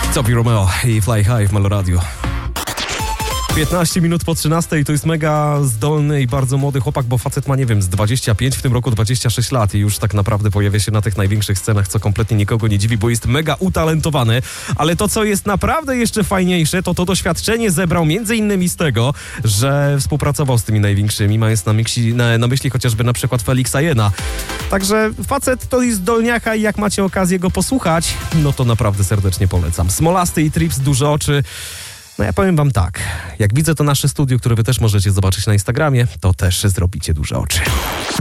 Sophie Romeo i Fly High w Meloradio. 15 minut po 13 to jest mega zdolny i bardzo młody chłopak, bo facet ma, nie wiem, z 25, w tym roku 26 lat i już tak naprawdę pojawia się na tych największych scenach, co kompletnie nikogo nie dziwi, bo jest mega utalentowany. Ale to, co jest naprawdę jeszcze fajniejsze, to doświadczenie zebrał między innymi z tego, że współpracował z tymi największymi, mając na myśli chociażby na przykład Felixa Jena. Także facet to jest zdolniaka i jak macie okazję go posłuchać, no to naprawdę serdecznie polecam. Smolasty i Trips, Duże oczy. No ja powiem wam tak, jak widzę to nasze studio, które wy też możecie zobaczyć na Instagramie, to też zrobicie duże oczy.